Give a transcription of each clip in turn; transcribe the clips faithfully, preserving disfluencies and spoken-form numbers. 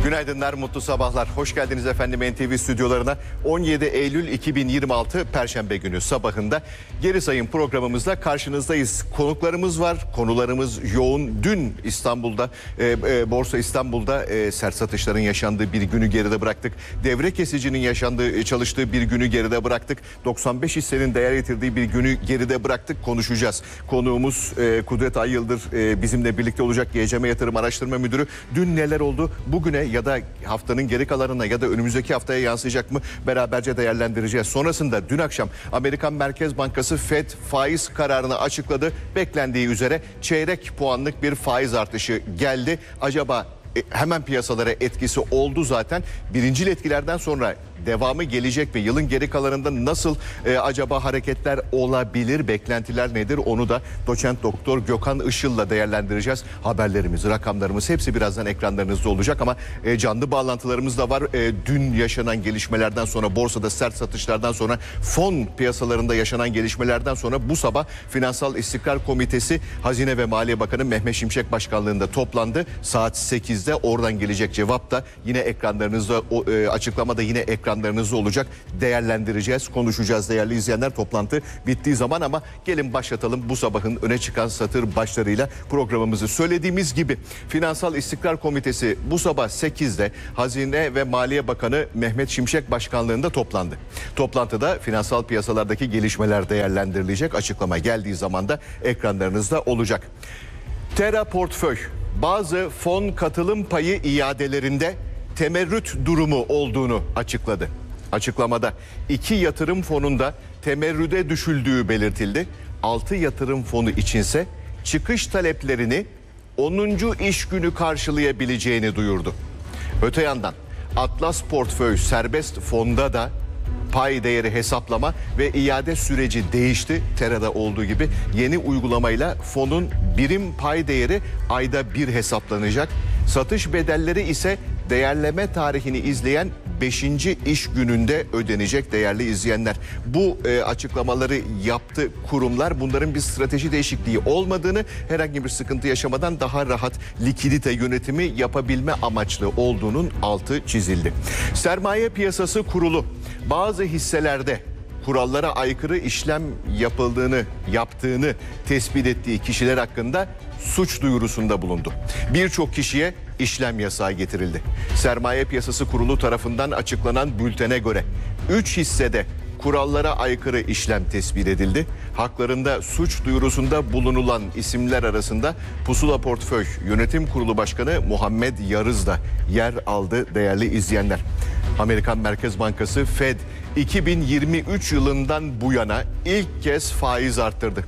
Günaydınlar, mutlu sabahlar. Hoş geldiniz efendim N T V stüdyolarına. on yedi Eylül iki bin yirmi altı Perşembe günü sabahında geri sayım programımızda karşınızdayız. Konuklarımız var, konularımız yoğun. Dün İstanbul'da, e, e, Borsa İstanbul'da e, sert satışların yaşandığı bir günü geride bıraktık. Devre kesicinin yaşandığı, çalıştığı bir günü geride bıraktık. doksan beş hissenin değer yitirdiği bir günü geride bıraktık. Konuşacağız. Konuğumuz e, Kudret Ayyıldır e, bizimle birlikte olacak. G C M Yatırım Araştırma Müdürü. Dün neler oldu? Bugüne ya da haftanın geri kalanına ya da önümüzdeki haftaya yansıyacak mı beraberce değerlendireceğiz. Sonrasında dün akşam Amerikan Merkez Bankası Fed faiz kararını açıkladı. Beklendiği üzere çeyrek puanlık bir faiz artışı geldi. Acaba hemen piyasalara etkisi oldu zaten. Birincil etkilerden sonra devamı gelecek ve yılın geri kalanında nasıl e, acaba hareketler olabilir, beklentiler nedir onu da doçent doktor Gökhan Işıl'la değerlendireceğiz. Haberlerimiz, rakamlarımız hepsi birazdan ekranlarınızda olacak ama e, canlı bağlantılarımız da var. E, dün yaşanan gelişmelerden sonra, borsada sert satışlardan sonra, fon piyasalarında yaşanan gelişmelerden sonra bu sabah Finansal İstikrar Komitesi Hazine ve Maliye Bakanı Mehmet Şimşek Başkanlığında toplandı. Saat sekizde oradan gelecek cevap da yine ekranlarınızda, o, e, açıklamada yine ekran ekranlarınızda olacak. Değerlendireceğiz, konuşacağız değerli izleyenler toplantı bittiği zaman ama gelin başlatalım bu sabahın öne çıkan satır başlarıyla programımızı. Söylediğimiz gibi Finansal İstikrar Komitesi bu sabah sekizde Hazine ve Maliye Bakanı Mehmet Şimşek Başkanlığında toplandı. Toplantıda finansal piyasalardaki gelişmeler değerlendirilecek. Açıklama geldiği zaman da ekranlarınızda olacak. Terra Portföy bazı fon katılım payı iadelerinde temerrüt durumu olduğunu açıkladı. Açıklamada iki yatırım fonunda temerrüde düşüldüğü belirtildi. altı yatırım fonu içinse çıkış taleplerini onuncu iş günü karşılayabileceğini duyurdu. Öte yandan Atlas Portföy serbest fonda da pay değeri hesaplama ve iade süreci değişti. Tera'da olduğu gibi yeni uygulamayla fonun birim pay değeri ayda bir hesaplanacak. Satış bedelleri ise değerleme tarihini izleyen beşinci iş gününde ödenecek değerli izleyenler. Bu e, açıklamaları yaptı kurumlar. Bunların bir strateji değişikliği olmadığını, herhangi bir sıkıntı yaşamadan daha rahat likidite yönetimi yapabilme amaçlı olduğunun altı çizildi. Sermaye Piyasası Kurulu bazı hisselerde kurallara aykırı işlem yapıldığını, yaptığını tespit ettiği kişiler hakkında suç duyurusunda bulundu. Birçok kişiye işlem yasağı getirildi. Sermaye Piyasası Kurulu tarafından açıklanan bültene göre üç hissede kurallara aykırı işlem tespit edildi. Haklarında suç duyurusunda bulunulan isimler arasında Pusula Portföy Yönetim Kurulu Başkanı Muhammed Yarız da yer aldı değerli izleyenler. Amerikan Merkez Bankası Fed iki bin yirmi üç yılından bu yana ilk kez faiz arttırdı.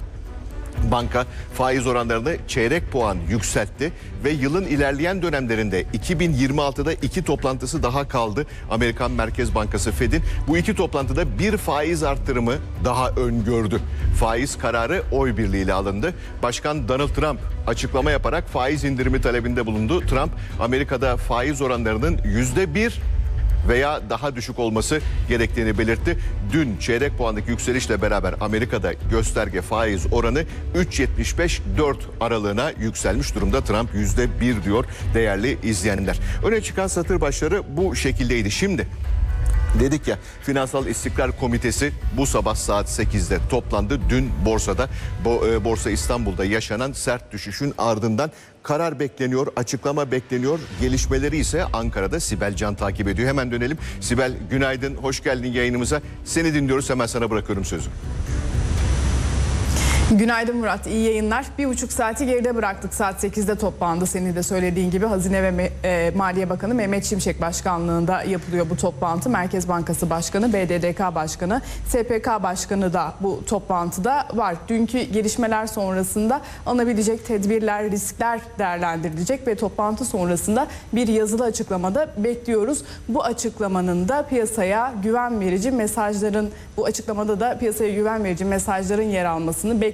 Banka faiz oranlarını çeyrek puan yükseltti ve yılın ilerleyen dönemlerinde iki bin yirmi altıda iki toplantısı daha kaldı. Amerikan Merkez Bankası Fed'in bu iki toplantıda bir faiz arttırımı daha öngördü. Faiz kararı oy birliğiyle alındı. Başkan Donald Trump açıklama yaparak faiz indirimi talebinde bulundu. Trump Amerika'da faiz oranlarının yüzde bir veya daha düşük olması gerektiğini belirtti. Dün çeyrek puanlık yükselişle beraber Amerika'da gösterge faiz oranı üç virgül yetmiş beş dört aralığına yükselmiş durumda. Trump yüzde bir diyor değerli izleyenler. Öne çıkan satır başları bu şekildeydi. Şimdi dedik ya, Finansal İstikrar Komitesi bu sabah saat sekizde toplandı. Dün borsada, Borsa İstanbul'da yaşanan sert düşüşün ardından karar bekleniyor, açıklama bekleniyor. Gelişmeleri ise Ankara'da Sibel Can takip ediyor. Hemen dönelim. Sibel, günaydın, hoş geldin yayınımıza. Seni dinliyoruz, hemen sana bırakıyorum sözü. Günaydın Murat, iyi yayınlar. Bir buçuk saati geride bıraktık. Saat sekizde toplandı. Senin de söylediğin gibi Hazine ve e, Maliye Bakanı Mehmet Şimşek Başkanlığında yapılıyor bu toplantı. Merkez Bankası Başkanı, B D D K Başkanı, S P K Başkanı da bu toplantıda var. Dünkü gelişmeler sonrasında alınabilecek tedbirler, riskler değerlendirilecek ve toplantı sonrasında bir yazılı açıklamada bekliyoruz. Bu açıklamanın da piyasaya güven verici mesajların, bu açıklamada da piyasaya güven verici mesajların yer almasını bekliyoruz.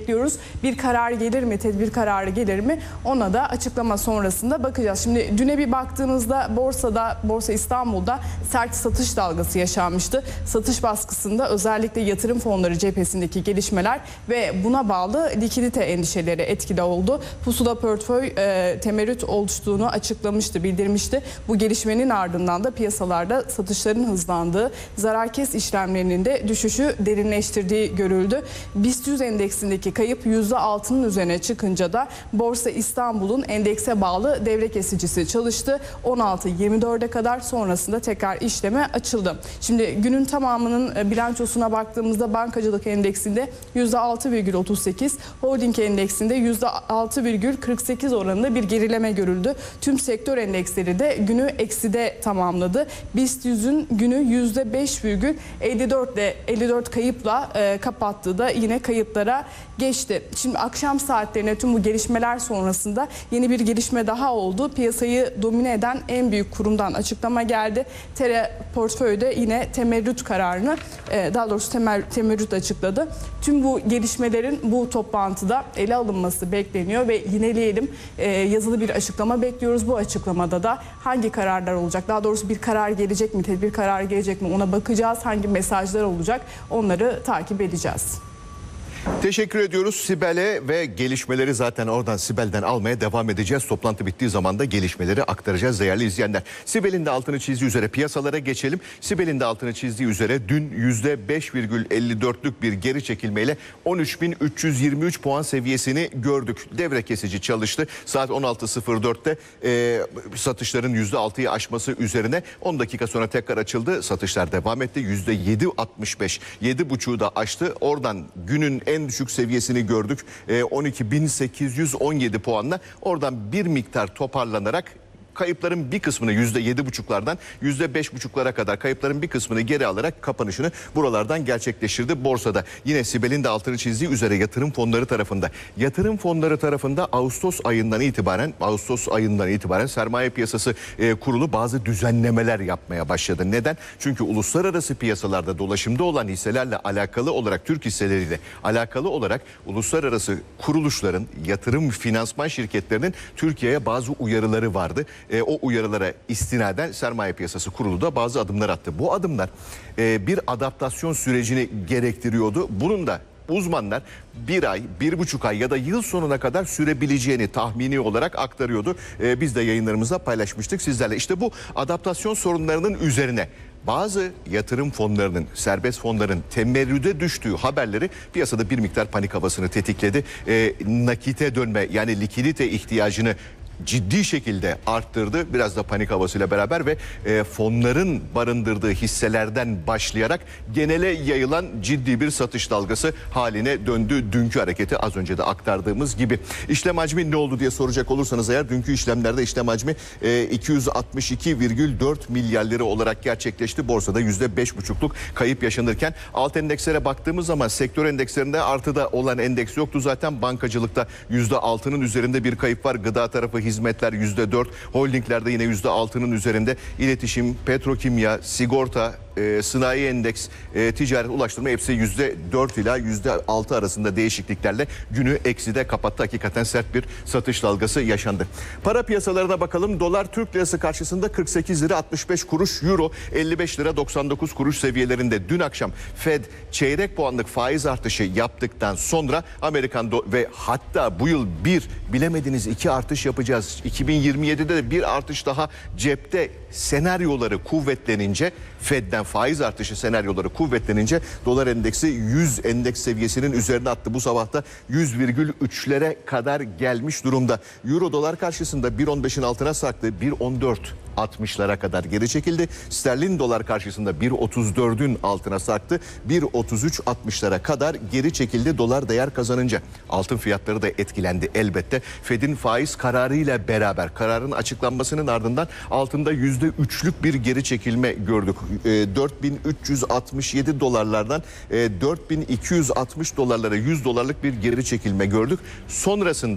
bekliyoruz. Bir karar gelir mi, tedbir kararı gelir mi? Ona da açıklama sonrasında bakacağız. Şimdi düne bir baktığımızda borsada, Borsa İstanbul'da sert satış dalgası yaşanmıştı. Satış baskısında özellikle yatırım fonları cephesindeki gelişmeler ve buna bağlı likidite endişeleri etkili oldu. Pusula portföy e, temerrüt oluştuğunu açıklamıştı, bildirmişti. Bu gelişmenin ardından da piyasalarda satışların hızlandığı, zarar kes işlemlerinin de düşüşü derinleştirdiği görüldü. BIST yüz endeksindeki kayıp yüzde altının üzerine çıkınca da Borsa İstanbul'un endekse bağlı devre kesicisi çalıştı. on altı yirmi dörde kadar, sonrasında tekrar işleme açıldı. Şimdi günün tamamının bilançosuna baktığımızda bankacılık endeksinde yüzde altı virgül otuz sekiz, holding endeksinde yüzde altı virgül kırk sekiz oranında bir gerileme görüldü. Tüm sektör endeksleri de günü ekside tamamladı. BIST yüzün günü yüzde beş virgül elli dört ile elli dört kayıpla e, kapattığı da yine kayıplara geçti. Şimdi akşam saatlerine tüm bu gelişmeler sonrasında yeni bir gelişme daha oldu. Piyasayı domine eden en büyük kurumdan açıklama geldi. Tere portföyde yine temerrüt kararını, e, daha doğrusu temer, temerrüt açıkladı. Tüm bu gelişmelerin bu toplantıda ele alınması bekleniyor ve yineleyelim, e, yazılı bir açıklama bekliyoruz. Bu açıklamada da hangi kararlar olacak? Daha doğrusu bir karar gelecek mi? Tedbir kararı gelecek mi? Ona bakacağız. Hangi mesajlar olacak? Onları takip edeceğiz. Teşekkür ediyoruz Sibel'e ve gelişmeleri zaten oradan Sibel'den almaya devam edeceğiz. Toplantı bittiği zaman da gelişmeleri aktaracağız değerli izleyenler. Sibel'in de altını çizdiği üzere piyasalara geçelim. Sibel'in de altını çizdiği üzere dün yüzde beş virgül elli dörtlük bir geri çekilmeyle on üç bin üç yüz yirmi üç puan seviyesini gördük. Devre kesici çalıştı. Saat on altı sıfır dörtte e, satışların yüzde altıyı aşması üzerine on dakika sonra tekrar açıldı. Satışlar devam etti. yüzde yedi virgül altmış beş, yedi buçuğu da aştı. Oradan günün en düşük seviyesini gördük. on iki bin sekiz yüz on yedi puanla oradan bir miktar toparlanarak kayıpların bir kısmını yüzde yedi buçuklardan yüzde beş buçuklara kadar kayıpların bir kısmını geri alarak kapanışını buralardan gerçekleştirdi borsada. Yine Sibel'in de altını çizdiği üzere yatırım fonları tarafında. Yatırım fonları tarafında Ağustos ayından itibaren Ağustos ayından itibaren sermaye piyasası e, kurulu bazı düzenlemeler yapmaya başladı. Neden? Çünkü uluslararası piyasalarda dolaşımda olan hisselerle alakalı olarak, Türk hisseleriyle alakalı olarak uluslararası kuruluşların, yatırım finansman şirketlerinin Türkiye'ye bazı uyarıları vardı. E, o uyarılara istinaden sermaye piyasası kurulu da bazı adımlar attı. Bu adımlar e, bir adaptasyon sürecini gerektiriyordu. Bunun da uzmanlar bir ay, bir buçuk ay ya da yıl sonuna kadar sürebileceğini tahmini olarak aktarıyordu. E, biz de yayınlarımızda paylaşmıştık sizlerle. İşte bu adaptasyon sorunlarının üzerine bazı yatırım fonlarının, serbest fonların temerrüde düştüğü haberleri piyasada bir miktar panik havasını tetikledi. E, nakite dönme, yani likidite ihtiyacını ciddi şekilde arttırdı. Biraz da panik havasıyla beraber ve e, fonların barındırdığı hisselerden başlayarak genele yayılan ciddi bir satış dalgası haline döndü dünkü hareketi, az önce de aktardığımız gibi. İşlem hacmi ne oldu diye soracak olursanız eğer, dünkü işlemlerde işlem hacmi e, iki yüz altmış iki virgül dört milyar lira olarak gerçekleşti. Borsada yüzde beş buçukluk kayıp yaşanırken alt endekslere baktığımız zaman sektör endekslerinde artıda olan endeks yoktu. Zaten bankacılıkta yüzde altının üzerinde bir kayıp var. Gıda tarafı, hizmetler yüzde dört, holdinglerde yine yüzde altının üzerinde, iletişim, petrokimya, sigorta, e, sanayi endeks, e, ticaret, ulaştırma hepsi yüzde dört ila yüzde altı arasında değişikliklerle günü ekside kapattı. Hakikaten sert bir satış dalgası yaşandı. Para piyasalarına bakalım. Dolar Türk lirası karşısında kırk sekiz lira altmış beş kuruş, euro elli beş lira doksan dokuz kuruş seviyelerinde. Dün akşam Fed çeyrek puanlık faiz artışı yaptıktan sonra Amerikan ve hatta bu yıl bir, bilemediniz iki artış yapacağız, iki bin yirmi yedide de bir artış daha cepte senaryoları kuvvetlenince, Fed'den faiz artışı senaryoları kuvvetlenince dolar endeksi yüz endeks seviyesinin üzerine attı. Bu sabah da yüz virgül üçlere kadar gelmiş durumda. Euro dolar karşısında bir on beşin altına sarktı. bir on dört altmışlara kadar geri çekildi. Sterlin dolar karşısında bir otuz dördün altına sarktı. bir otuz üç altmışlara kadar geri çekildi dolar değer kazanınca. Altın fiyatları da etkilendi elbette. Fed'in faiz kararıyla beraber, kararın açıklanmasının ardından altında yüzde üçlük bir geri çekilme gördük. dört bin üç yüz altmış yedi dolarlardan dört bin iki yüz altmış dolarlara yüz dolarlık bir geri çekilme gördük. Sonrasında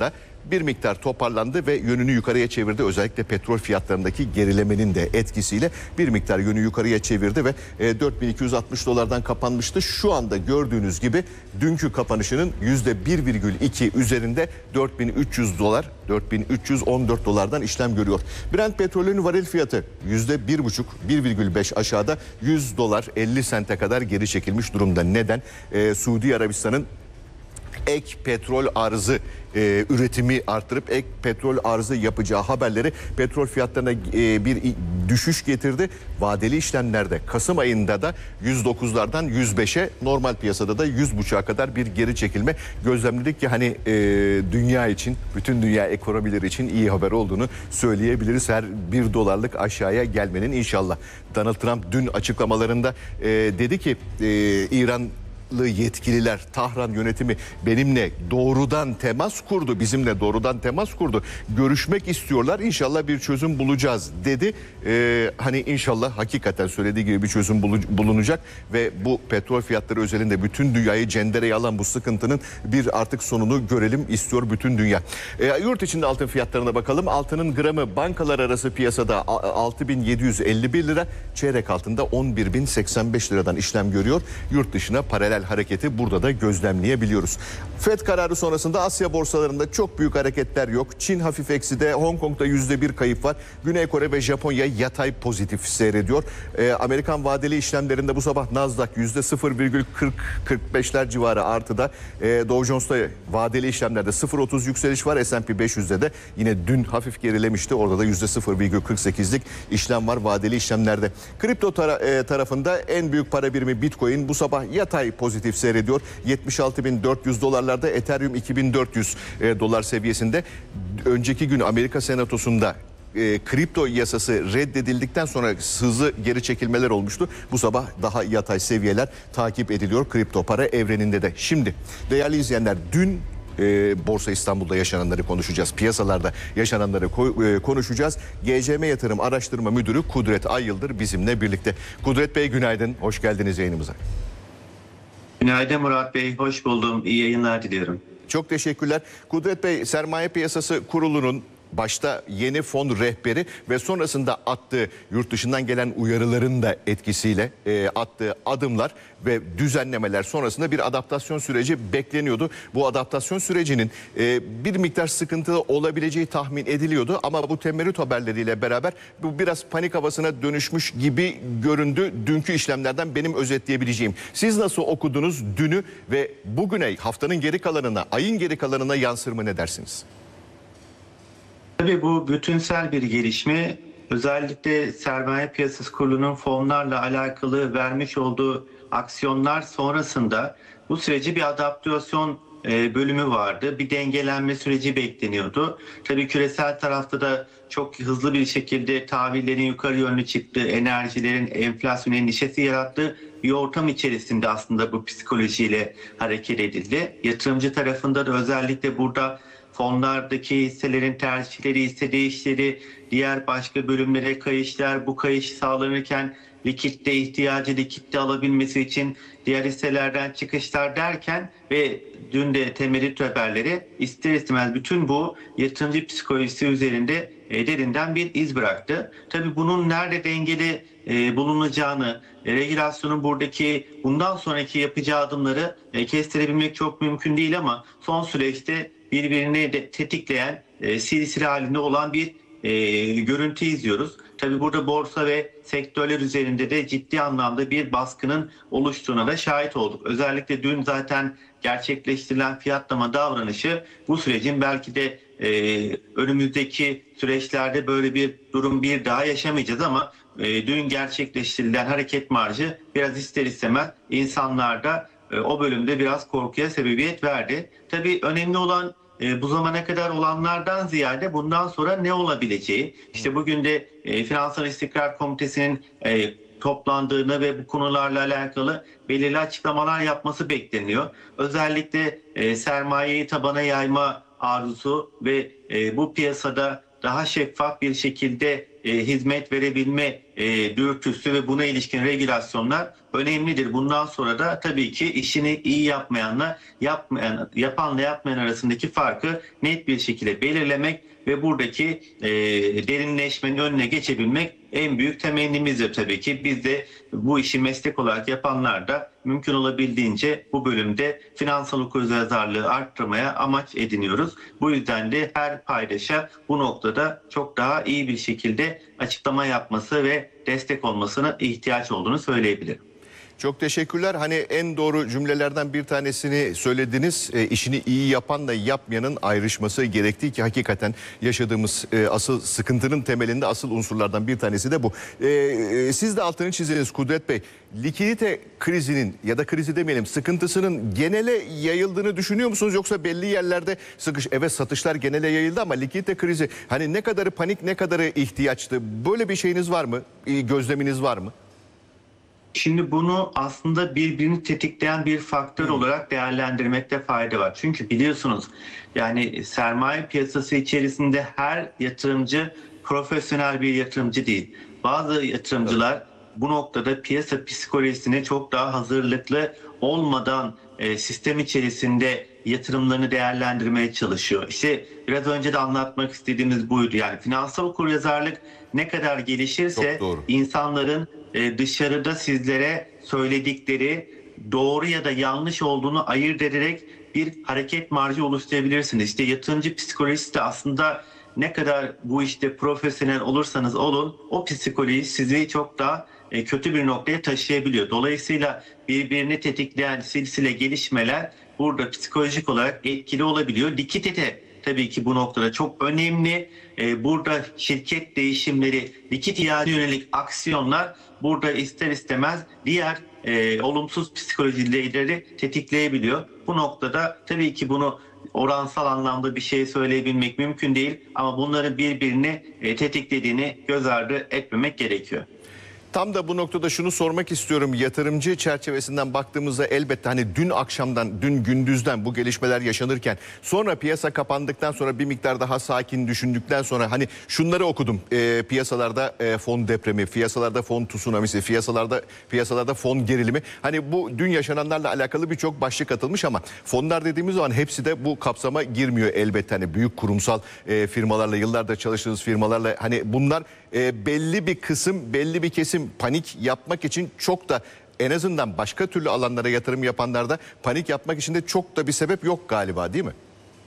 bir miktar toparlandı ve yönünü yukarıya çevirdi. Özellikle petrol fiyatlarındaki gerilemenin de etkisiyle bir miktar yönü yukarıya çevirdi ve dört bin iki yüz altmış dolardan kapanmıştı. Şu anda gördüğünüz gibi dünkü kapanışının yüzde bir virgül iki üzerinde dört bin üç yüz dolar, dört bin üç yüz on dört dolardan işlem görüyor. Brent petrolün varil fiyatı yüzde bir buçuk, bir virgül beş aşağıda yüz dolar elli sente kadar geri çekilmiş durumda. Neden? Ee, Suudi Arabistan'ın ek petrol arzı e, üretimi arttırıp ek petrol arzı yapacağı haberleri petrol fiyatlarına e, bir düşüş getirdi. Vadeli işlemlerde Kasım ayında da yüz dokuzlardan yüz beşe, normal piyasada da yüz buçuğa kadar bir geri çekilme gözlemledik ki hani e, dünya için, bütün dünya ekonomileri için iyi haber olduğunu söyleyebiliriz. Her bir dolarlık aşağıya gelmenin inşallah. Donald Trump dün açıklamalarında e, dedi ki e, İran yetkililer, Tahran yönetimi benimle doğrudan temas kurdu, bizimle doğrudan temas kurdu. Görüşmek istiyorlar, İnşallah bir çözüm bulacağız dedi. Ee, hani inşallah hakikaten söylediği gibi bir çözüm bulunacak ve bu petrol fiyatları özelinde bütün dünyayı cendereye alan bu sıkıntının bir artık sonunu görelim istiyor bütün dünya. Ee, yurt içinde altın fiyatlarına bakalım. Altının gramı bankalar arası piyasada altı bin yedi yüz elli bir lira, çeyrek altında on bir bin seksen beş liradan işlem görüyor. Yurt dışına paralel hareketi burada da gözlemleyebiliyoruz. Fed kararı sonrasında Asya borsalarında çok büyük hareketler yok. Çin hafif ekside, Hong Kong'da yüzde bir kayıp var. Güney Kore ve Japonya yatay pozitif seyrediyor. Ee, Amerikan vadeli işlemlerinde bu sabah Nasdaq yüzde sıfır virgül kırk kırk beşler civarı artıda. Ee, Dow Jones'ta vadeli işlemlerde sıfır virgül otuz yükseliş var. S and P beş yüzde de yine dün hafif gerilemişti. Orada da yüzde sıfır virgül kırk sekizlik işlem var vadeli işlemlerde. Kripto tara- e, tarafında en büyük para birimi Bitcoin bu sabah yatay pozitif seyrediyor. yetmiş altı bin dört yüz dolarlarda, Ethereum iki bin dört yüz e, dolar seviyesinde. Önceki gün Amerika Senatosu'nda e, kripto yasası reddedildikten sonra hızlı geri çekilmeler olmuştu. Bu sabah daha yatay seviyeler takip ediliyor kripto para evreninde de. Şimdi değerli izleyenler, dün e, Borsa İstanbul'da yaşananları konuşacağız. Piyasalarda yaşananları ko- e, konuşacağız. G C M Yatırım Araştırma Müdürü Kudret Ayyıldır bizimle birlikte. Kudret Bey günaydın, hoş geldiniz yayınımıza. Günaydın Murat Bey, hoş buldum. İyi yayınlar diliyorum. Çok teşekkürler. Kudret Bey, Sermaye Piyasası Kurulu'nun başta yeni fon rehberi ve sonrasında attığı yurt dışından gelen uyarıların da etkisiyle e, attığı adımlar ve düzenlemeler sonrasında bir adaptasyon süreci bekleniyordu. Bu adaptasyon sürecinin e, bir miktar sıkıntılı olabileceği tahmin ediliyordu ama bu temerrüt haberleriyle beraber bu biraz panik havasına dönüşmüş gibi göründü dünkü işlemlerden benim özetleyebileceğim. Siz nasıl okudunuz dünü ve bugüne, haftanın geri kalanına, ayın geri kalanına yansır mı, ne dersiniz? Tabii bu bütünsel bir gelişme. Özellikle Sermaye Piyasası Kurulu'nun fonlarla alakalı vermiş olduğu aksiyonlar sonrasında bu süreci bir adaptasyon bölümü vardı. Bir dengelenme süreci bekleniyordu. Tabii küresel tarafta da çok hızlı bir şekilde tahvillerin yukarı yönlü çıktığı, enerjilerin enflasyon endişesi yarattığı bir ortam içerisinde aslında bu psikolojiyle hareket edildi. Yatırımcı tarafında da özellikle burada fonlardaki hisselerin tercihleri, hisse değişleri, diğer başka bölümlere kayışlar, bu kayış sağlanırken likitte ihtiyacı likitte alabilmesi için diğer hisselerden çıkışlar derken ve dün de temerrüt haberleri ister istemez bütün bu yatırımcı psikolojisi üzerinde e, derinden bir iz bıraktı. Tabii bunun nerede dengeli e, bulunacağını, e, regülasyonun buradaki bundan sonraki yapacağı adımları e, kestirebilmek çok mümkün değil ama son süreçte birbirini de tetikleyen e, silsile halinde olan bir e, görüntü izliyoruz. Tabii burada borsa ve sektörler üzerinde de ciddi anlamda bir baskının oluştuğuna da şahit olduk. Özellikle dün zaten gerçekleştirilen fiyatlama davranışı bu sürecin belki de e, önümüzdeki süreçlerde böyle bir durum bir daha yaşamayacağız ama e, dün gerçekleştirilen hareket marjı biraz ister istemez insanlarda e, o bölümde biraz korkuya sebebiyet verdi. Tabii önemli olan E, bu zamana kadar olanlardan ziyade bundan sonra ne olabileceği. İşte bugün de e, Finansal İstikrar Komitesi'nin e, toplandığını ve bu konularla alakalı belirli açıklamalar yapması bekleniyor. Özellikle e, sermayeyi tabana yayma arzusu ve e, bu piyasada daha şeffaf bir şekilde e, hizmet verebilme e, dürtüsü ve buna ilişkin regülasyonlar önemlidir. Bundan sonra da tabii ki işini iyi yapmayanla yapmayan, yapanla yapmayan arasındaki farkı net bir şekilde belirlemek ve buradaki e, derinleşmenin önüne geçebilmek en büyük temennimizdir tabii ki. Biz de bu işi meslek olarak yapanlar da mümkün olabildiğince bu bölümde finansal okuryazarlığı arttırmaya amaç ediniyoruz. Bu yüzden de her paydaşa bu noktada çok daha iyi bir şekilde açıklama yapması ve destek olmasına ihtiyaç olduğunu söyleyebilirim. Çok teşekkürler. Hani en doğru cümlelerden bir tanesini söylediniz. E, işini iyi yapanla yapmayanın ayrışması gerektiği ki hakikaten yaşadığımız e, asıl sıkıntının temelinde asıl unsurlardan bir tanesi de bu. E, e, siz de altını çizdiniz Kudret Bey. Likidite krizinin ya da krizi demeyelim sıkıntısının genele yayıldığını düşünüyor musunuz? Yoksa belli yerlerde sıkış, evet satışlar genele yayıldı ama likidite krizi hani ne kadarı panik ne kadarı ihtiyaçtı? Böyle bir şeyiniz var mı? E, gözleminiz var mı? Şimdi bunu aslında birbirini tetikleyen bir faktör olarak değerlendirmekte fayda var. Çünkü biliyorsunuz yani sermaye piyasası içerisinde her yatırımcı profesyonel bir yatırımcı değil. Bazı yatırımcılar bu noktada piyasa psikolojisine çok daha hazırlıklı olmadan e, sistem içerisinde yatırımlarını değerlendirmeye çalışıyor. İşte biraz önce de anlatmak istediğimiz buydu. Yani finansal okuryazarlık ne kadar gelişirse insanların e, dışarıda sizlere söyledikleri doğru ya da yanlış olduğunu ayırt ederek bir hareket marjı oluşturabilirsiniz. İşte yatırımcı psikolojisi de aslında ne kadar bu işte profesyonel olursanız olun o psikoloji sizi çok daha e, kötü bir noktaya taşıyabiliyor. Dolayısıyla birbirini tetikleyen silsile gelişmeler burada psikolojik olarak etkili olabiliyor. Likidite tabii ki bu noktada çok önemli. Ee, burada şirket değişimleri, likit iadeye yönelik aksiyonlar burada ister istemez diğer e, olumsuz psikolojileri tetikleyebiliyor. Bu noktada tabii ki bunu oransal anlamda bir şey söyleyebilmek mümkün değil ama bunların birbirini e, tetiklediğini göz ardı etmemek gerekiyor. Tam da bu noktada şunu sormak istiyorum. Yatırımcı çerçevesinden baktığımızda elbette hani dün akşamdan, dün gündüzden bu gelişmeler yaşanırken sonra piyasa kapandıktan sonra bir miktar daha sakin düşündükten sonra hani şunları okudum. E, piyasalarda e, fon depremi, piyasalarda fon tsunamisi, piyasalarda piyasalarda fon gerilimi. Hani bu dün yaşananlarla alakalı birçok başlık atılmış ama fonlar dediğimiz zaman hepsi de bu kapsama girmiyor elbette. Hani büyük kurumsal e, firmalarla, yıllardır çalıştığınız firmalarla hani bunlar e, belli bir kısım, belli bir kesim panik yapmak için çok da en azından başka türlü alanlara yatırım yapanlarda panik yapmak için de çok da bir sebep yok galiba, değil mi?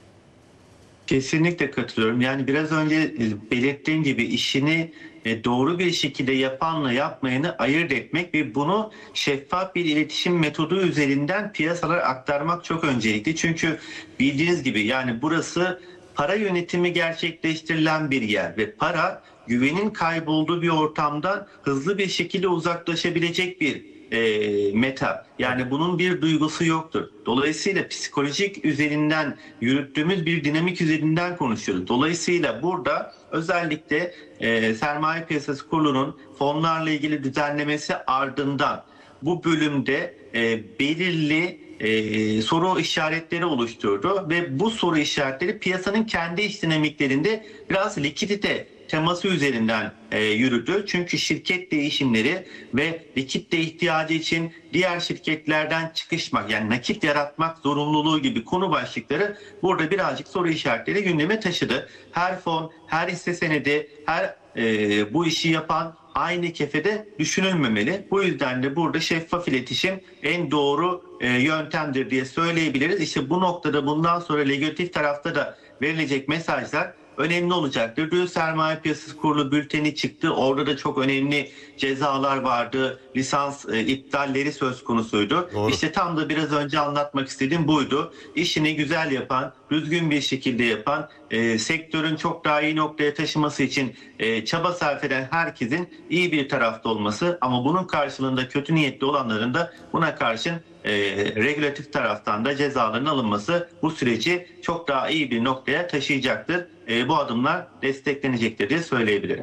Kesinlikle katılıyorum. Yani biraz önce belirttiğim gibi işini doğru bir şekilde yapanla yapmayanı ayırt etmek ve bunu şeffaf bir iletişim metodu üzerinden piyasalara aktarmak çok öncelikli. Çünkü bildiğiniz gibi yani burası para yönetimi gerçekleştirilen bir yer ve para güvenin kaybolduğu bir ortamdan hızlı bir şekilde uzaklaşabilecek bir e, meta. Yani bunun bir duygusu yoktur. Dolayısıyla psikolojik üzerinden yürüttüğümüz bir dinamik üzerinden konuşuyoruz. Dolayısıyla burada özellikle e, Sermaye Piyasası Kurulu'nun fonlarla ilgili düzenlemesi ardından bu bölümde e, belirli Ee, soru işaretleri oluşturdu ve bu soru işaretleri piyasanın kendi iç dinamiklerinde biraz likidite teması üzerinden e, yürüdü. Çünkü şirket değişimleri ve likitte ihtiyacı için diğer şirketlerden çıkışmak yani nakit yaratmak zorunluluğu gibi konu başlıkları burada birazcık soru işaretleri gündeme taşıdı. Her fon, her hisse senedi, her e, bu işi yapan aynı kefede düşünülmemeli. Bu yüzden de burada şeffaf iletişim en doğru e, yöntemdir diye söyleyebiliriz. İşte bu noktada bundan sonra regülatif tarafta da verilecek mesajlar önemli olacaktır. Dün Sermaye Piyasası Kurulu bülteni çıktı. Orada da çok önemli cezalar vardı. Lisans e, iptalleri söz konusuydu. Doğru. İşte tam da biraz önce anlatmak istediğim buydu. İşini güzel yapan, düzgün bir şekilde yapan, e, sektörün çok daha iyi noktaya taşıması için e, çaba sarf eden herkesin iyi bir tarafta olması ama bunun karşılığında kötü niyetli olanların da buna karşın e, regülatif taraftan da cezaların alınması bu süreci çok daha iyi bir noktaya taşıyacaktır. E, bu adımlar desteklenecektir diye söyleyebilirim.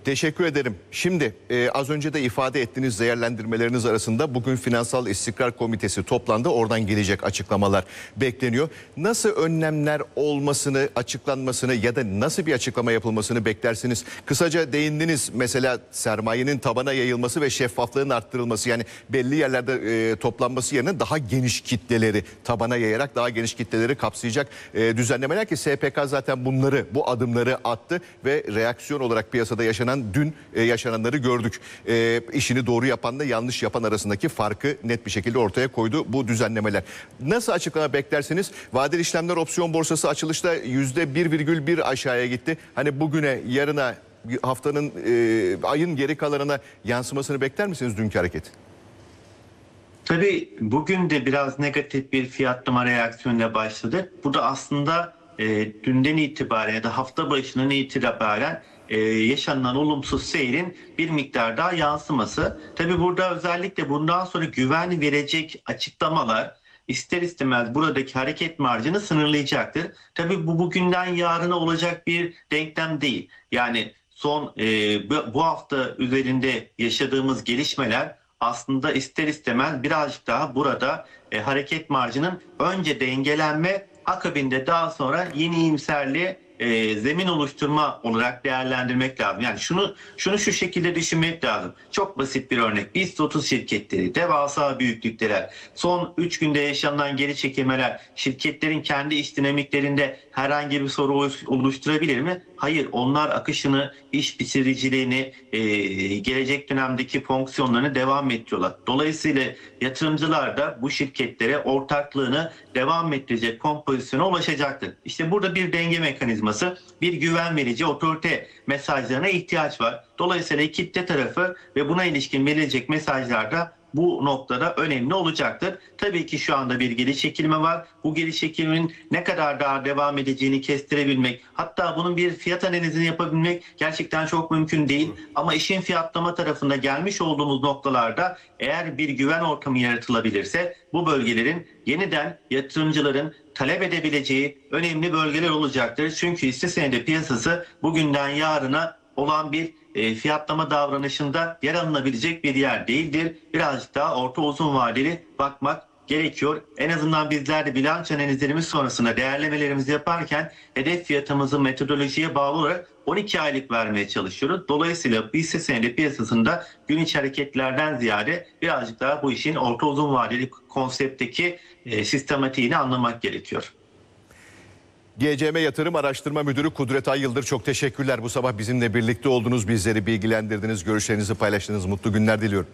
Teşekkür ederim. Şimdi e, az önce de ifade ettiğiniz değerlendirmeleriniz arasında bugün Finansal İstikrar Komitesi toplandı. Oradan gelecek açıklamalar bekleniyor. Nasıl önlemler olmasını, açıklanmasını ya da nasıl bir açıklama yapılmasını beklersiniz? Kısaca değindiniz, mesela sermayenin tabana yayılması ve şeffaflığın arttırılması, yani belli yerlerde e, toplanması yerine daha geniş kitleleri tabana yayarak daha geniş kitleleri kapsayacak e, düzenlemeler ki S P K zaten bunları, bu adımları attı ve reaksiyon olarak piyasada yaşanan dün e, yaşananları gördük. E, işini doğru yapanla yanlış yapan arasındaki farkı net bir şekilde ortaya koydu bu düzenlemeler. Nasıl açıklama beklersiniz? Vadeli işlemler opsiyon borsası açılışta yüzde bir virgül bir aşağıya gitti. Hani bugüne, yarına, haftanın, e, ayın geri kalanına yansımasını bekler misiniz dünkü hareket? Tabii bugün de biraz negatif bir fiyatlama reaksiyonuyla başladı. Bu da aslında e, dünden itibaren ya da hafta başından itibaren e, yaşanılan olumsuz seyrin bir miktar daha yansıması. Tabii burada özellikle bundan sonra güven verecek açıklamalar ister istemez buradaki hareket marjını sınırlayacaktır. Tabii bu bugünden yarına olacak bir denklem değil. Yani son e, bu, bu hafta üzerinde yaşadığımız gelişmeler aslında ister istemez birazcık daha burada e, hareket marjının önce dengelenme, akabinde daha sonra yeni iyimserliğe e, zemin oluşturma olarak değerlendirmek lazım. Yani şunu şunu şu şekilde düşünmek lazım. Çok basit bir örnek. BIST otuz şirketleri, devasa büyüklükler, son üç günde yaşanan geri çekilmeler şirketlerin kendi iş dinamiklerinde herhangi bir soru oluşturabilir mi? Hayır, onlar akışını, iş bitiriciliğini, e, gelecek dönemdeki fonksiyonlarını devam ettiriyorlar. Dolayısıyla yatırımcılar da bu şirketlere ortaklığını devam ettirecek kompozisyona ulaşacaktır. İşte burada bir denge mekanizması, bir güven verici otorite mesajlarına ihtiyaç var. Dolayısıyla kitle tarafı ve buna ilişkin verilecek mesajlar da bu noktada önemli olacaktır. Tabii ki şu anda bir geri çekilme var. Bu geri çekilmenin ne kadar daha devam edeceğini kestirebilmek, hatta bunun bir fiyat analizini yapabilmek gerçekten çok mümkün değil. Ama işin fiyatlama tarafında gelmiş olduğumuz noktalarda eğer bir güven ortamı yaratılabilirse bu bölgelerin yeniden yatırımcıların talep edebileceği önemli bölgeler olacaktır. Çünkü hisse senedi piyasası bugünden yarına olan bir e, fiyatlama davranışında yer alınabilecek bir yer değildir. Birazcık daha orta uzun vadeli bakmak gerekiyor. En azından bizler de bilanço analizlerimiz sonrasında değerlemelerimizi yaparken hedef fiyatımızı metodolojiye bağlı olarak on iki aylık vermeye çalışıyoruz. Dolayısıyla hisse senedi piyasasında gün içi hareketlerden ziyade birazcık daha bu işin orta uzun vadeli konseptteki e, sistematiğini anlamak gerekiyor. G C M Yatırım Araştırma Müdürü Kudret Ay Yıldır, çok teşekkürler. Bu sabah bizimle birlikte oldunuz, bizleri bilgilendirdiniz, görüşlerinizi paylaştınız. Mutlu günler diliyorum.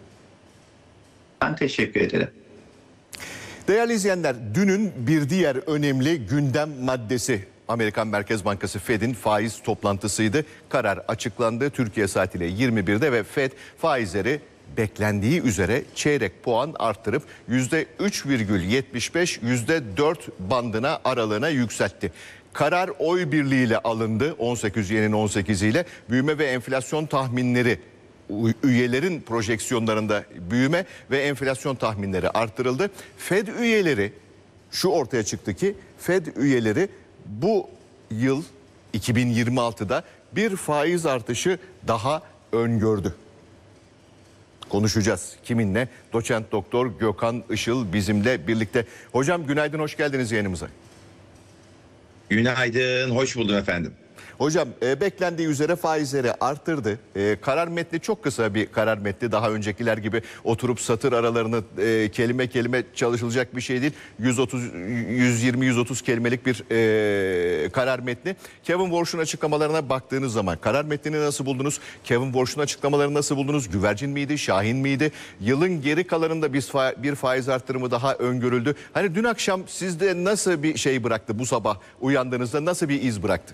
Ben teşekkür ederim. Değerli izleyenler, dünün bir diğer önemli gündem maddesi Amerikan Merkez Bankası Fed'in faiz toplantısıydı. Karar açıklandı Türkiye saatiyle yirmi birde ve Fed faizleri beklendiği üzere çeyrek puan arttırıp yüzde üç virgül yetmiş beş yüzde dört bandına aralığına yükseltti. Karar oy birliğiyle alındı, on sekiz üyenin on sekiziyle. Büyüme ve enflasyon tahminleri, üyelerin projeksiyonlarında büyüme ve enflasyon tahminleri artırıldı. Fed üyeleri, şu ortaya çıktı ki Fed üyeleri bu yıl iki bin yirmi altıda bir faiz artışı daha öngördü. Konuşacağız. Kiminle? Doçent Doktor Gökhan Işıl bizimle birlikte. Hocam günaydın, hoş geldiniz yayınımıza. Günaydın, hoş buldum efendim. Hocam e, beklendiği üzere faizleri arttırdı. E, karar metni çok kısa bir karar metni. Daha öncekiler gibi oturup satır aralarını e, kelime kelime çalışılacak bir şey değil. yüz otuz, yüz yirmi yüz otuz kelimelik bir e, karar metni. Kevin Warsh'un açıklamalarına baktığınız zaman karar metnini nasıl buldunuz? Kevin Warsh'un açıklamalarını nasıl buldunuz? Güvercin miydi, şahin miydi? Yılın geri kalanında bir, fa bir faiz artırımı daha öngörüldü. Hani dün akşam sizde nasıl bir şey bıraktı, bu sabah uyandığınızda nasıl bir iz bıraktı?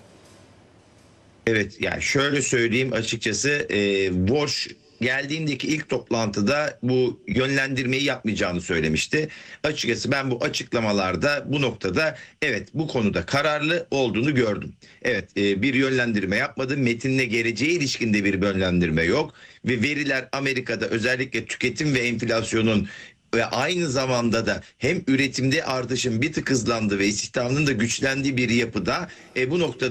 Evet, yani şöyle söyleyeyim açıkçası, e, Warsh geldiğindeki ilk toplantıda bu yönlendirmeyi yapmayacağını söylemişti. Açıkçası ben bu açıklamalarda bu noktada evet bu konuda kararlı olduğunu gördüm. Evet, e, bir yönlendirme yapmadı. Metinle geleceğe ilişkinde bir yönlendirme yok. Ve veriler Amerika'da özellikle tüketim ve enflasyonun ve aynı zamanda da hem üretimde artışın bir tık hızlandığı ve istihdamın da güçlendiği bir yapıda e, bu noktada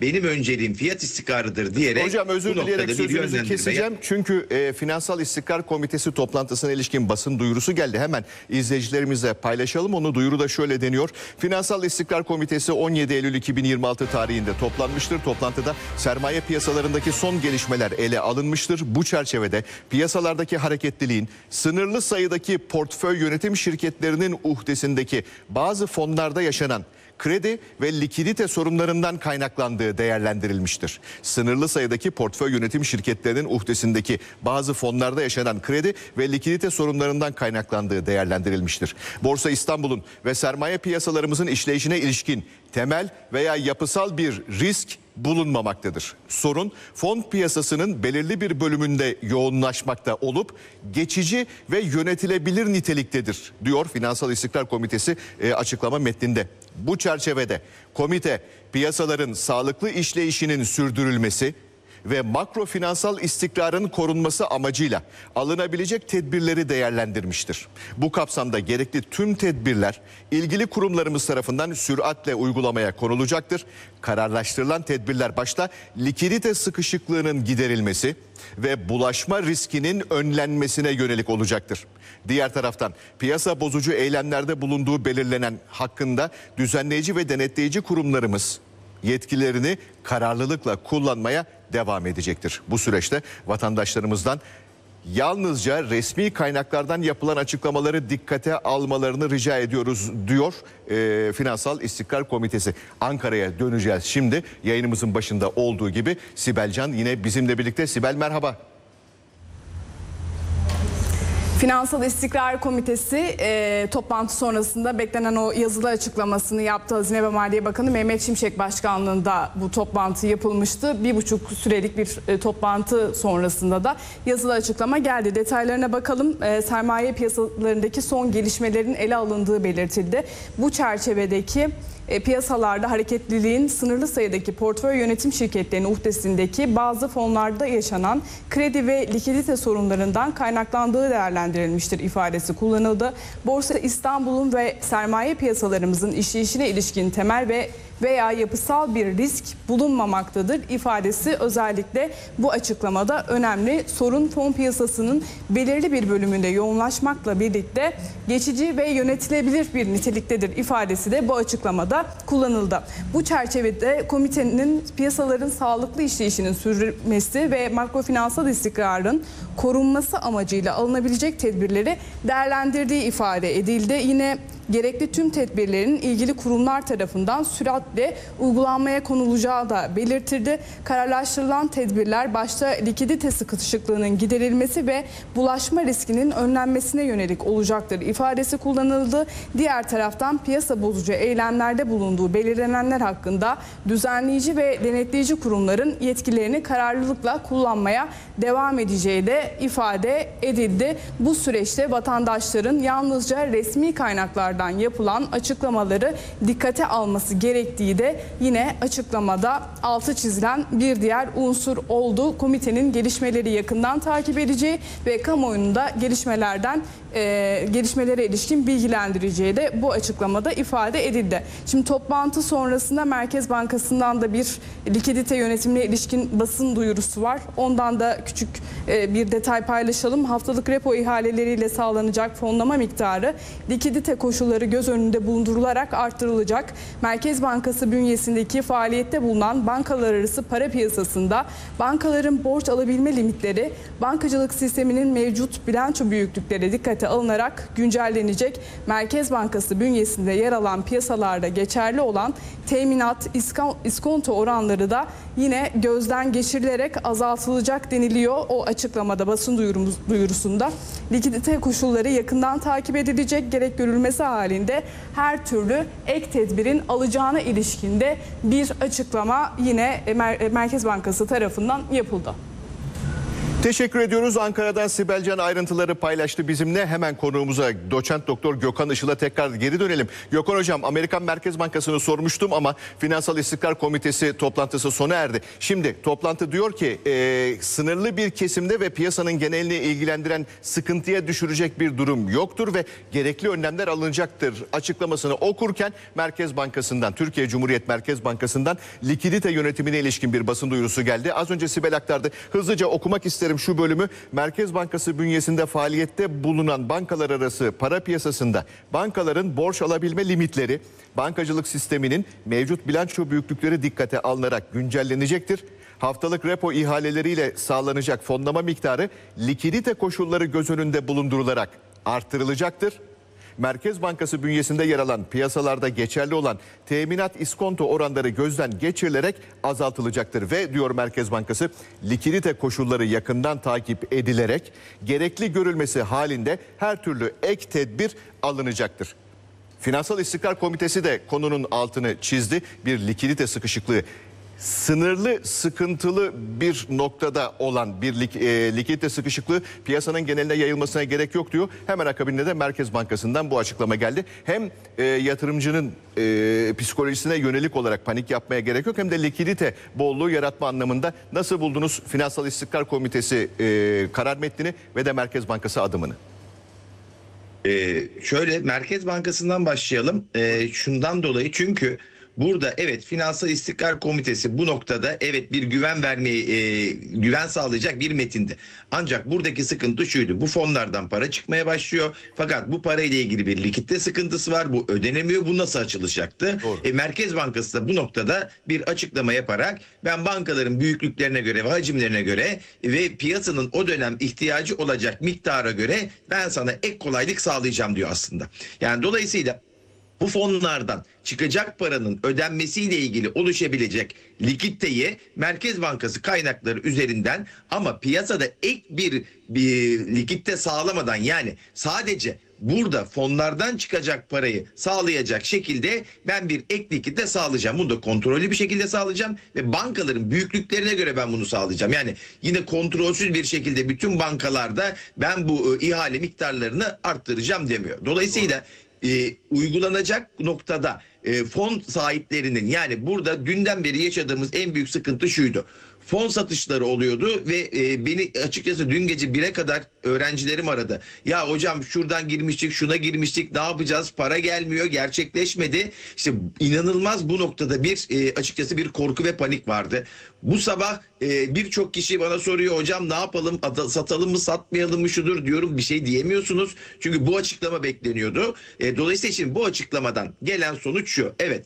benim önceliğim fiyat istikrarıdır diyerek Hocam özür bu dileyerek noktada bir sözünüzü yönlendirme keseceğim. Çünkü e, Finansal İstikrar Komitesi toplantısına ilişkin basın duyurusu geldi. Hemen izleyicilerimizle paylaşalım. Onu duyuru da şöyle deniyor. Finansal İstikrar Komitesi on yedi Eylül iki bin yirmi altı tarihinde toplanmıştır. Toplantıda sermaye piyasalarındaki son gelişmeler ele alınmıştır. Bu çerçevede piyasalardaki hareketliliğin sınırlı sayıdaki portföy yönetim şirketlerinin uhdesindeki bazı fonlarda yaşanan kredi ve likidite sorunlarından kaynaklandığı değerlendirilmiştir. Sınırlı sayıdaki portföy yönetim şirketlerinin uhdesindeki bazı fonlarda yaşanan kredi ve likidite sorunlarından kaynaklandığı değerlendirilmiştir. Borsa İstanbul'un ve sermaye piyasalarımızın işleyişine ilişkin temel veya yapısal bir risk bulunmamaktadır. Sorun fon piyasasının belirli bir bölümünde yoğunlaşmakta olup geçici ve yönetilebilir niteliktedir, diyor Finansal İstikrar Komitesi e, açıklama metninde. Bu çerçevede komite piyasaların sağlıklı işleyişinin sürdürülmesi ve makro finansal istikrarın korunması amacıyla alınabilecek tedbirleri değerlendirmiştir. Bu kapsamda gerekli tüm tedbirler ilgili kurumlarımız tarafından süratle uygulamaya konulacaktır. Kararlaştırılan tedbirler başta likidite sıkışıklığının giderilmesi ve bulaşma riskinin önlenmesine yönelik olacaktır. Diğer taraftan piyasa bozucu eylemlerde bulunduğu belirlenen hakkında düzenleyici ve denetleyici kurumlarımız yetkilerini kararlılıkla kullanmaya devam edecektir. Bu süreçte vatandaşlarımızdan yalnızca resmi kaynaklardan yapılan açıklamaları dikkate almalarını rica ediyoruz, diyor e, Finansal İstikrar Komitesi. Ankara'ya döneceğiz şimdi. Yayınımızın başında olduğu gibi Sibel Can yine bizimle birlikte. Sibel merhaba. Finansal İstikrar Komitesi e, toplantı sonrasında beklenen o yazılı açıklamasını yaptı. Hazine ve Maliye Bakanı Mehmet Şimşek Başkanlığında bu toplantı yapılmıştı. Bir buçuk sürelik bir e, toplantı sonrasında da yazılı açıklama geldi. Detaylarına bakalım. E, sermaye piyasalarındaki son gelişmelerin ele alındığı belirtildi. Bu çerçevedeki E, piyasalarda hareketliliğin sınırlı sayıdaki portföy yönetim şirketlerinin uhdesindeki bazı fonlarda yaşanan kredi ve likidite sorunlarından kaynaklandığı değerlendirilmiştir ifadesi kullanıldı. Borsa İstanbul'un ve sermaye piyasalarımızın işleyişine ilişkin temel ve veya yapısal bir risk bulunmamaktadır ifadesi özellikle bu açıklamada önemli. Sorun fon piyasasının belirli bir bölümünde yoğunlaşmakla birlikte geçici ve yönetilebilir bir niteliktedir ifadesi de bu açıklamada kullanıldı. Bu çerçevede komitenin piyasaların sağlıklı işleyişinin sürülmesi ve makrofinansal istikrarın korunması amacıyla alınabilecek tedbirleri değerlendirdiği ifade edildi. Yine gerekli tüm tedbirlerin ilgili kurumlar tarafından süratle uygulanmaya konulacağı da belirtildi. Kararlaştırılan tedbirler başta likidite sıkışıklığının giderilmesi ve bulaşma riskinin önlenmesine yönelik olacaktır ifadesi kullanıldı. Diğer taraftan piyasa bozucu eylemlerde bulunduğu belirlenenler hakkında düzenleyici ve denetleyici kurumların yetkilerini kararlılıkla kullanmaya devam edeceği de ifade edildi. Bu süreçte vatandaşların yalnızca resmi kaynaklar yapılan açıklamaları dikkate alması gerektiği de yine açıklamada altı çizilen bir diğer unsur oldu. Komitenin gelişmeleri yakından takip edeceği ve kamuoyunu da gelişmelerden e, gelişmelere ilişkin bilgilendireceği de bu açıklamada ifade edildi. Şimdi toplantı sonrasında Merkez Bankası'ndan da bir likidite yönetimine ilişkin basın duyurusu var. Ondan da küçük e, bir detay paylaşalım. Haftalık repo ihaleleriyle sağlanacak fonlama miktarı likidite koşulları göz önünde bulundurularak artırılacak. Merkez Bankası bünyesindeki faaliyette bulunan bankalar arası para piyasasında bankaların borç alabilme limitleri, bankacılık sisteminin mevcut bilanço büyüklükleri dikkate alınarak güncellenecek. Merkez Bankası bünyesinde yer alan piyasalarda geçerli olan teminat, iskonto oranları da yine gözden geçirilerek azaltılacak deniliyor. O açıklamada basın duyurumuz, duyurusunda likidite koşulları yakından takip edilecek, gerek görülmesi halinde her türlü ek tedbirin alacağına ilişkinde bir açıklama yine Merkez Bankası tarafından yapıldı. Teşekkür ediyoruz. Ankara'dan Sibel Can ayrıntıları paylaştı bizimle. Hemen konuğumuza doçent doktor Gökhan Işıl'a tekrar geri dönelim. Gökhan Hocam, Amerikan Merkez Bankası'nı sormuştum ama Finansal İstikrar Komitesi toplantısı sona erdi. Şimdi toplantı diyor ki e, sınırlı bir kesimde ve piyasanın genelini ilgilendiren sıkıntıya düşürecek bir durum yoktur ve gerekli önlemler alınacaktır açıklamasını okurken Merkez Bankası'ndan, Türkiye Cumhuriyet Merkez Bankası'ndan likidite yönetimine ilişkin bir basın duyurusu geldi. Az önce Sibel aktardı. Hızlıca okumak isterim şu bölümü. Merkez Bankası bünyesinde faaliyette bulunan bankalar arası para piyasasında bankaların borç alabilme limitleri, bankacılık sisteminin mevcut bilanço büyüklükleri dikkate alınarak güncellenecektir. Haftalık repo ihaleleriyle sağlanacak fonlama miktarı likidite koşulları göz önünde bulundurularak artırılacaktır. Merkez Bankası bünyesinde yer alan piyasalarda geçerli olan teminat iskonto oranları gözden geçirilerek azaltılacaktır ve diyor Merkez Bankası likidite koşulları yakından takip edilerek gerekli görülmesi halinde her türlü ek tedbir alınacaktır. Finansal İstikrar Komitesi de konunun altını çizdi. Bir likidite sıkışıklığı sınırlı, sıkıntılı bir noktada olan bir lik, e, likidite sıkışıklığı piyasanın geneline yayılmasına gerek yok diyor. Hemen akabinde de Merkez Bankası'ndan bu açıklama geldi. Hem e, yatırımcının e, psikolojisine yönelik olarak panik yapmaya gerek yok hem de likidite bolluğu yaratma anlamında. Nasıl buldunuz Finansal İstikrar Komitesi e, karar metnini ve de Merkez Bankası adımını? Ee, şöyle Merkez Bankası'ndan başlayalım. Ee, şundan dolayı çünkü burada evet Finansal İstikrar Komitesi bu noktada evet bir güven vermeyi, e, güven sağlayacak bir metindi. Ancak buradaki sıkıntı şuydu. Bu fonlardan para çıkmaya başlıyor. Fakat bu parayla ilgili bir likitte sıkıntısı var. Bu ödenemiyor. Bu nasıl açılacaktı? E, Merkez Bankası da bu noktada bir açıklama yaparak ben bankaların büyüklüklerine göre ve hacimlerine göre ve piyasanın o dönem ihtiyacı olacak miktara göre ben sana ek kolaylık sağlayacağım diyor aslında. Yani dolayısıyla bu fonlardan çıkacak paranın ödenmesiyle ilgili oluşabilecek likiditeyi Merkez Bankası kaynakları üzerinden ama piyasada ek bir, bir likidite sağlamadan yani sadece burada fonlardan çıkacak parayı sağlayacak şekilde ben bir ek likidite sağlayacağım. Bunu da kontrollü bir şekilde sağlayacağım ve bankaların büyüklüklerine göre ben bunu sağlayacağım. Yani yine kontrolsüz bir şekilde bütün bankalarda ben bu ihale miktarlarını arttıracağım demiyor. Dolayısıyla E, uygulanacak noktada e, fon sahiplerinin yani burada dünden beri yaşadığımız en büyük sıkıntı şuydu. Fon satışları oluyordu ve e, beni açıkçası dün gece bire kadar öğrencilerim aradı. Ya hocam şuradan girmiştik, şuna girmiştik, ne yapacağız? Para gelmiyor, gerçekleşmedi. İşte inanılmaz bu noktada bir e, açıkçası bir korku ve panik vardı. Bu sabah e, birçok kişi bana soruyor hocam ne yapalım, satalım mı, satmayalım mı, şudur diyorum, bir şey diyemiyorsunuz. Çünkü bu açıklama bekleniyordu. E, dolayısıyla şimdi bu açıklamadan gelen sonuç şu. Evet.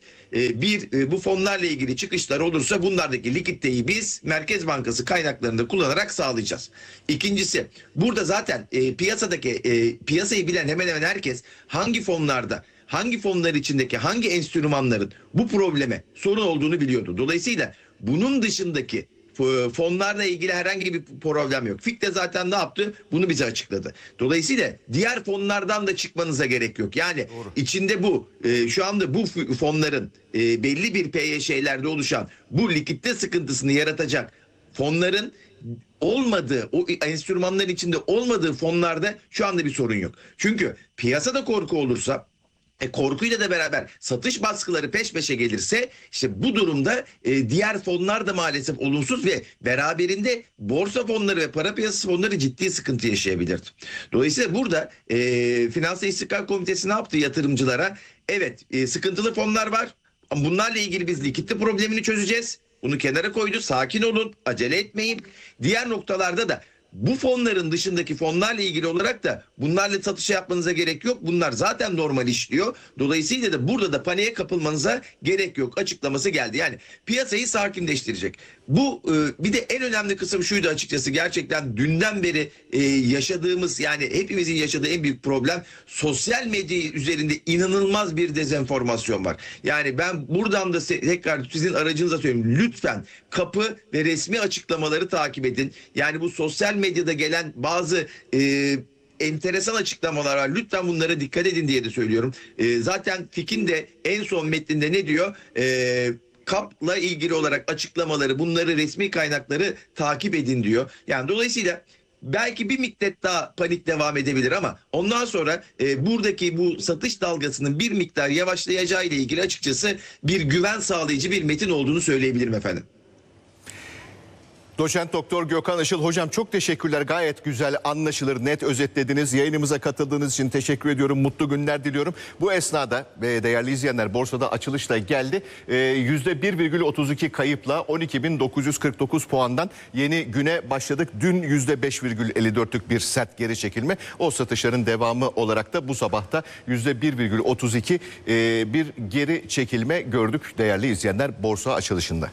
Bir bu fonlarla ilgili çıkışlar olursa bunlardaki likiditeyi biz Merkez Bankası kaynaklarında kullanarak sağlayacağız. İkincisi burada zaten e, piyasadaki e, piyasayı bilen hemen hemen herkes hangi fonlarda hangi fonlar içindeki hangi enstrümanların bu probleme sorun olduğunu biliyordu. Dolayısıyla bunun dışındaki fonlarla ilgili herhangi bir problem yok. F İ K de zaten ne yaptı? Bunu bize açıkladı. Dolayısıyla diğer fonlardan da çıkmanıza gerek yok. Yani doğru. içinde bu e, şu anda bu fonların e, belli bir P Y Ş'lerde oluşan bu likitte sıkıntısını yaratacak fonların olmadığı, o enstrümanların içinde olmadığı fonlarda şu anda bir sorun yok. Çünkü piyasada korku olursa E korkuyla da beraber satış baskıları peş peşe gelirse işte bu durumda e, diğer fonlar da maalesef olumsuz ve beraberinde borsa fonları ve para piyasası fonları ciddi sıkıntı yaşayabilirdi. Dolayısıyla burada e, Finansal İstikrar Komitesi ne yaptı yatırımcılara? Evet e, sıkıntılı fonlar var ama bunlarla ilgili biz likitte problemini çözeceğiz. Bunu kenara koydu. Sakin olun, acele etmeyin. Diğer noktalarda da bu fonların dışındaki fonlarla ilgili olarak da bunlarla satış yapmanıza gerek yok. Bunlar zaten normal işliyor. Dolayısıyla da burada da paniğe kapılmanıza gerek yok açıklaması geldi. Yani piyasayı sakinleştirecek. Bu e, bir de en önemli kısım şuydu açıkçası gerçekten dünden beri e, yaşadığımız yani hepimizin yaşadığı en büyük problem sosyal medya üzerinde inanılmaz bir dezenformasyon var. Yani ben buradan da tekrar sizin aracınıza söyleyeyim. Lütfen kapı ve resmi açıklamaları takip edin. Yani bu sosyal medyada gelen bazı e, enteresan açıklamalar var. Lütfen bunlara dikkat edin diye de söylüyorum. E, zaten F İ K'in de en son metninde ne diyor? E, kapla ilgili olarak açıklamaları, bunları resmi kaynakları takip edin diyor. Yani dolayısıyla belki bir müddet daha panik devam edebilir ama ondan sonra e, buradaki bu satış dalgasının bir miktar yavaşlayacağı ile ilgili açıkçası bir güven sağlayıcı bir metin olduğunu söyleyebilirim efendim. Doçent Doktor Gökhan Işıl hocam çok teşekkürler. Gayet güzel, anlaşılır, net özetlediniz. Yayınımıza katıldığınız için teşekkür ediyorum. Mutlu günler diliyorum. Bu esnada ve değerli izleyenler, borsada açılış da geldi. Ee, yüzde bir virgül otuz iki kayıpla on iki bin dokuz yüz kırk dokuz puandan yeni güne başladık. Dün yüzde beş virgül elli dörtlük bir sert geri çekilme. O satışların devamı olarak da bu sabahta yüzde bir virgül otuz iki e, bir geri çekilme gördük değerli izleyenler borsa açılışında.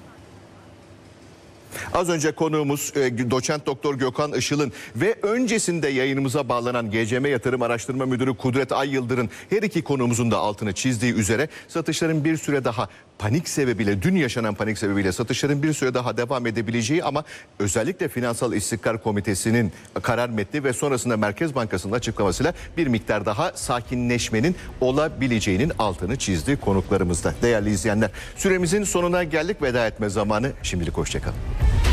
Az önce konuğumuz e, Doçent Doktor Gökhan Işıl'ın ve öncesinde yayınımıza bağlanan G C M Yatırım Araştırma Müdürü Kudret Ayyıldır'ın her iki konuğumuzun da altını çizdiği üzere satışların bir süre daha panik sebebiyle, dün yaşanan panik sebebiyle satışların bir süre daha devam edebileceği ama özellikle Finansal İstikrar Komitesi'nin karar metni ve sonrasında Merkez Bankası'nın açıklamasıyla bir miktar daha sakinleşmenin olabileceğinin altını çizdi konuklarımızda. Değerli izleyenler, süremizin sonuna geldik, veda etme zamanı. Şimdilik hoşçakalın.